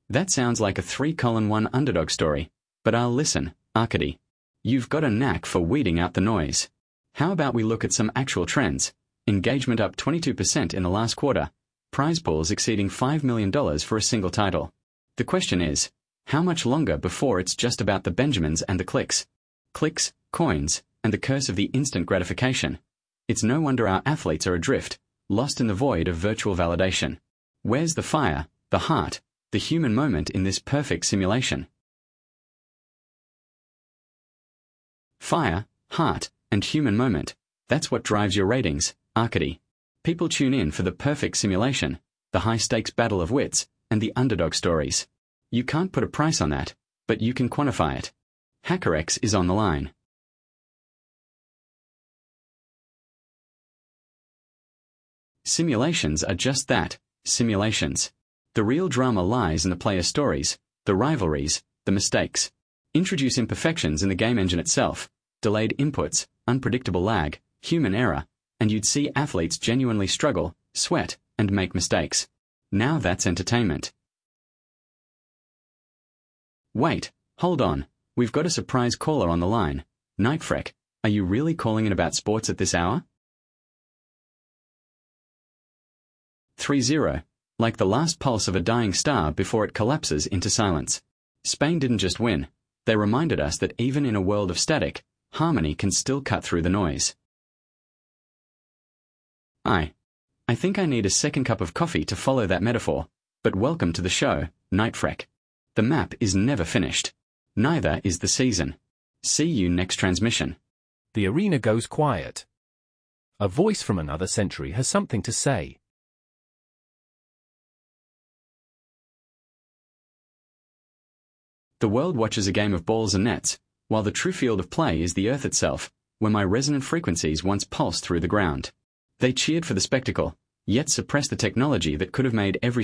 That sounds like a 3:1 underdog story, but I'll listen, Arkady. You've got a knack for weeding out the noise. How about we look at some actual trends? Engagement up 22% in the last quarter. Prize pools exceeding $5 million for a single title. The question is, how much longer before it's just about the Benjamins and the clicks? Clicks, coins, and the curse of the instant gratification. It's no wonder our athletes are adrift, lost in the void of virtual validation. Where's the fire, the heart, the human moment in this perfect simulation? Fire, heart, and human moment. That's what drives your ratings, Arkady. People tune in for the perfect simulation, the high-stakes battle of wits, and the underdog stories. You can't put a price on that, but you can quantify it. HackerX is on the line. Simulations are just that, simulations. The real drama lies in the player stories, the rivalries, the mistakes. Introduce imperfections in the game engine itself, delayed inputs, unpredictable lag, human error, and you'd see athletes genuinely struggle, sweat, and make mistakes. Now that's entertainment. Wait, hold on. We've got a surprise caller on the line. Nightfreck, are you really calling in about sports at this hour? 3-0. Like the last pulse of a dying star before it collapses into silence. Spain didn't just win. They reminded us that even in a world of static, harmony can still cut through the noise. I think I need a second cup of coffee to follow that metaphor, but welcome to the show, Nightfreck. The map is never finished. Neither is the season. See you next transmission. The arena goes quiet. A voice from another century has something to say. The world watches a game of balls and nets, while the true field of play is the earth itself, where my resonant frequencies once pulsed through the ground. They cheered for the spectacle, yet suppressed the technology that could have made every